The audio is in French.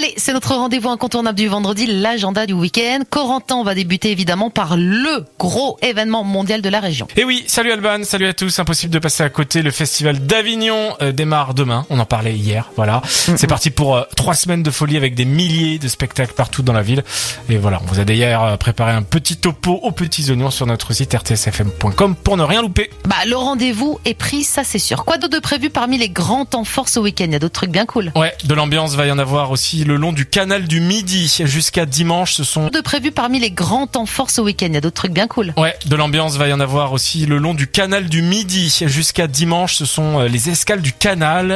Et c'est notre rendez-vous incontournable du vendredi, l'agenda du week-end. Corentin, on va débuter évidemment par le gros événement mondial de la région. Et oui, salut Alban, salut à tous. Impossible de passer à côté. Le festival d'Avignon démarre demain. On en parlait hier, voilà. C'est parti pour 3 semaines de folie avec des milliers de spectacles partout dans la ville. Et voilà, on vous a d'ailleurs préparé un petit topo aux petits oignons sur notre site rtsfm.com pour ne rien louper. Le rendez-vous est pris, ça c'est sûr. Quoi d'autre de prévu parmi les grands temps forts ce week-end? Il y a d'autres trucs bien cool. Ouais, de l'ambiance va y en avoir aussi le long du canal du Midi jusqu'à dimanche. Ce sont de prévu parmi les grands temps forts ce week-end. Il y a d'autres trucs bien cool. Ouais, de l'ambiance va y en avoir aussi le long du canal du Midi jusqu'à dimanche. Ce sont les escales du canal.